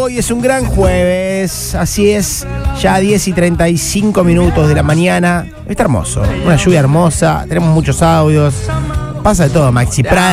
Hoy es un gran jueves, así es, ya 10:35 de la mañana. Está hermoso, una lluvia hermosa, tenemos muchos audios. Pasa de todo, Maxi Prada.